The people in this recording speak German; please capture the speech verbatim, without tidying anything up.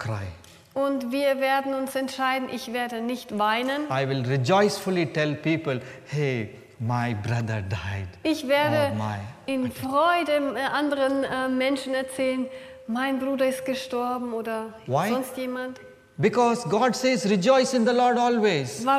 cry. Und wir werden uns entscheiden, ich werde nicht weinen. I will rejoicefully tell people, hey, my brother died. Ich werde Oh, my. in Freude äh, anderen äh, Menschen erzählen, mein Bruder ist gestorben oder Why? sonst jemand. Because God says, rejoice in the Lord always.